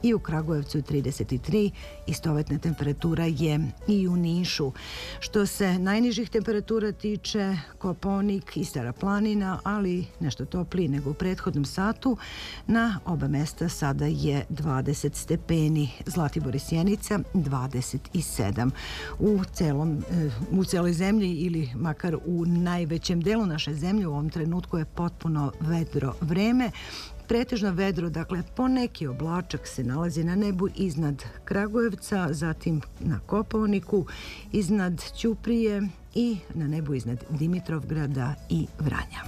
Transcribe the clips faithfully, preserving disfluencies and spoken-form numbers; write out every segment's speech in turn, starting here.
i u Kragujevcu trideset tri, istovetna temperatura je i u Nišu. Što se najnižih temperatura tiče, Kopaonik i Stara planina, ali nešto topliji nego u prethodnom satu. Na oba mesta sada je dvadeset stepeni, Zlatibor i Sjenica dvadeset sedam. U celom, u celoj zemlji ili makar u najvećem delu naše zemlje u ovom trenutku je potpuno vedro vreme. Pretežno vedro, dakle poneki oblačak se nalazi na nebu iznad Kragujevca, zatim na Kopaoniku, iznad Ćuprije i na nebu iznad Dimitrovgrada i Vranja.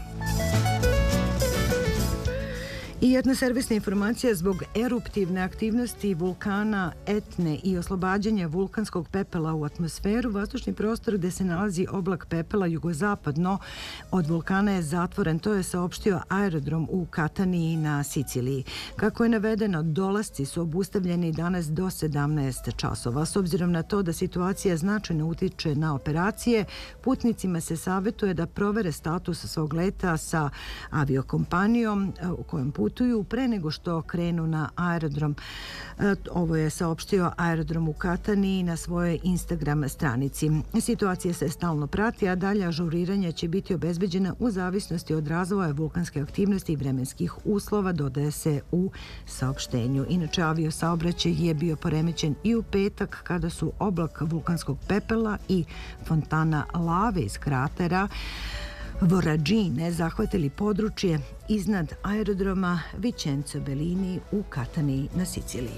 I jedna servisna informacija: zbog eruptivne aktivnosti vulkana Etne i oslobađanja vulkanskog pepela u atmosferu, vazdušni prostor gde se nalazi oblak pepela jugozapadno od vulkana je zatvoren. To je saopštio aerodrom u Kataniji na Siciliji. Kako je navedeno, dolasci su obustavljeni danas do sedamnaest časova. S obzirom na to da situacija značajno utiče na operacije, putnicima se savjetuje da provere status svog leta sa aviokompanijom u kojom putuju pre nego što krenu na aerodrom. Ovo je saopštio aerodrom u Kataniji na svojoj Instagram stranici. Situacija se stalno prati, a dalje ažuriranje će biti obezbeđena u zavisnosti od razvoja vulkanske aktivnosti i vremenskih uslova, dodaje se u saopštenju. Inače, aviosaobraćaj je bio poremećen i u petak kada su oblak vulkanskog pepela i fontana lave iz kratera Voragine zahvatili područje iznad aerodroma Vicenzo Bellini u Kataniji na Siciliji.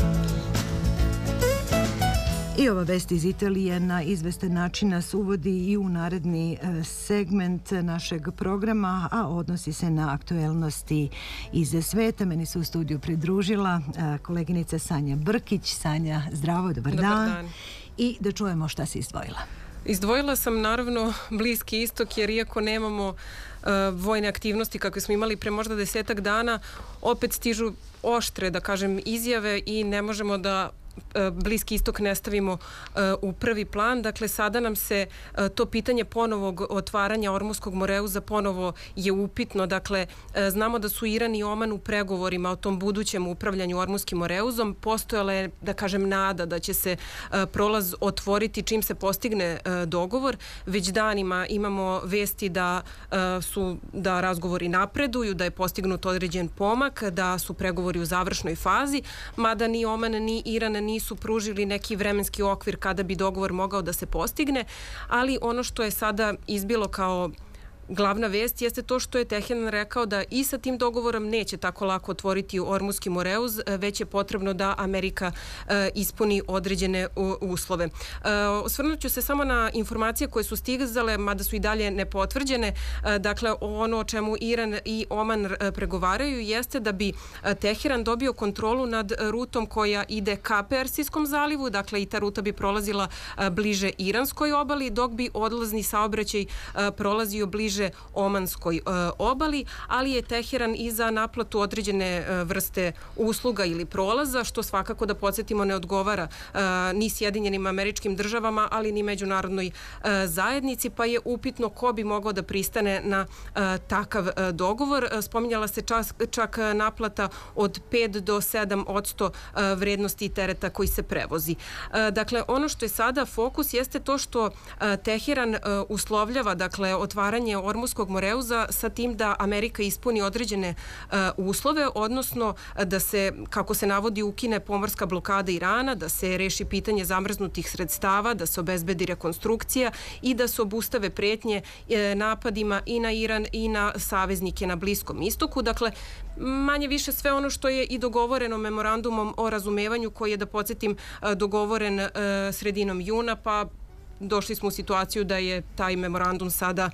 I ova vest iz Italije na izvestan način nas uvodi i u naredni segment našeg programa, a odnosi se na aktuelnosti iz sveta. Meni se u studiju pridružila koleginica Sanja Brkić. Sanja, zdravo, dobar dan. Dobar dan. I da čujemo šta si izdvojila. Izdvojila sam naravno Bliski istok, jer iako nemamo uh, vojne aktivnosti kakve smo imali pre možda desetak dana, opet stižu oštre, da kažem, izjave i ne možemo da Bliski istok ne stavimo u prvi plan. Dakle, sada nam se to pitanje ponovog otvaranja Ormuskog moreuza ponovo je upitno. Dakle, znamo da su Iran i Oman u pregovorima o tom budućem upravljanju Ormuskim moreuzom. Postojala je, da kažem, nada da će se prolaz otvoriti čim se postigne dogovor. Već danima imamo vesti da su da razgovori napreduju, da je postignut određen pomak, da su pregovori u završnoj fazi, mada ni Oman ni Iran nisu pružili neki vremenski okvir kada bi dogovor mogao da se postigne, ali ono što je sada izbilo kao glavna vest jeste to što je Teheran rekao da i sa tim dogovorom neće tako lako otvoriti Ormuski moreuz, već je potrebno da Amerika e, ispuni određene u, uslove. E, osvrnut ću se samo na informacije koje su stizale, mada su i dalje nepotvrđene. E, dakle, ono o čemu Iran i Oman e, pregovaraju jeste da bi e, Teheran dobio kontrolu nad rutom koja ide ka Persijskom zalivu, dakle i ta ruta bi prolazila e, bliže iranskoj obali, dok bi odlazni saobraćaj e, prolazio bliže Omanskoj e, obali, ali je Teheran i za naplatu određene e, vrste usluga ili prolaza, što svakako, da podsjetimo, ne odgovara e, ni Sjedinjenim Američkim Državama, ali ni međunarodnoj e, zajednici, pa je upitno ko bi mogao da pristane na e, takav e, dogovor. E, spominjala se čas, čak naplata od pet do sedam odsto e, vrednosti tereta koji se prevozi. E, dakle, ono što je sada fokus jeste to što e, Teheran e, uslovljava, dakle, otvaranje Ormuskog moreuza sa tim da Amerika ispuni određene uh, uslove, odnosno da se, kako se navodi, ukine pomorska blokada Irana, da se reši pitanje zamrznutih sredstava, da se obezbedi rekonstrukcija i da se obustave pretnje e, napadima i na Iran i na saveznike na Bliskom istoku. Dakle, manje više sve ono što je i dogovoreno memorandumom o razumevanju, koji je, da podsjetim, dogovoren e, sredinom juna, pa došli smo u situaciju da je taj memorandum sada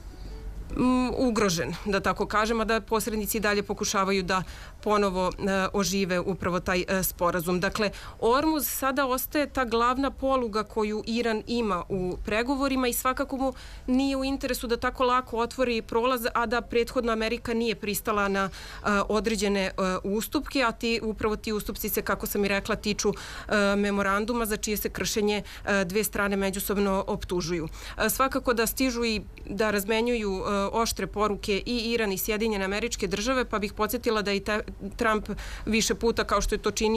ugrožen, da tako kažem, a da posrednici dalje pokušavaju da ponovo e, ožive upravo taj e, sporazum. Dakle, Ormuz sada ostaje ta glavna poluga koju Iran ima u pregovorima i svakako mu nije u interesu da tako lako otvori prolaz, a da prethodno Amerika nije pristala na e, određene e, ustupke, a ti, upravo ti ustupci se, kako sam i rekla, tiču e, memoranduma za čije se kršenje e, dve strane međusobno optužuju. E, svakako da stižu i da razmenjuju e, oštre poruke i Iran i Sjedinjene Američke Države, pa bih podsjetila da i te, Trump više puta, kao što je to činio